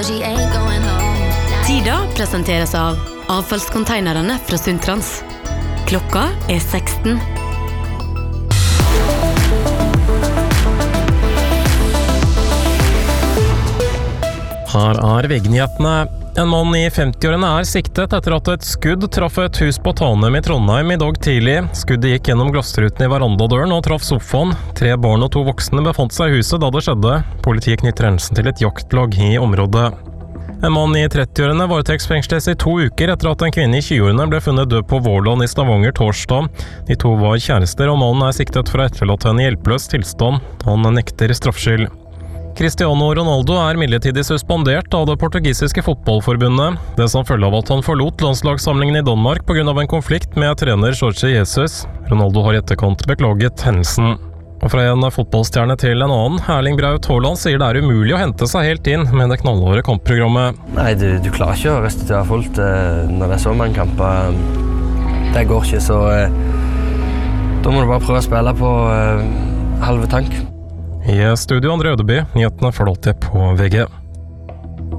Tida presenteres av avfallskonteinerne fra Sundtrans. Klokka 16. Her VG-nyhetene. En mann i 50-årene siktet etter at et skudd traff et hus på Tanum i Trondheim i dag tidlig. Skuddet gikk gjennom glassruten i verandadøren og traff sofaen. 3 barn og 2 voksne befant seg i huset da det skjedde. Politiet knytter hendelsen til et jaktlag i området. En mann i 30-årene varetektsfengsles i 2 uker etter at en kvinne i 20-årene ble funnet død på Vårland i Stavanger torsdag. De 2 var kjærester, og mannen siktet for å etterlate henne i hjelpeløs tilstand. Han nekter straffskyld. Cristiano Ronaldo midlertidig suspendert av det portugisiske fotballforbundet. Det som følge av at han forlot landslagssamlingen i Danmark på grunn av en konflikt med trener Jorge Jesus. Ronaldo har i etterkant beklaget hendelsen. Og fra en fotballstjerne til en annen, Erling Braut Haaland sier det umulig å hente seg helt inn med det knallhåre kampprogrammet. Nei, du klarer ikke å restituere fullt når det så mange kamper. Det går ikke, så da må du bare prøve å spille på halve tank. I studio André Ødeby, nyhetene får du alltid på VG.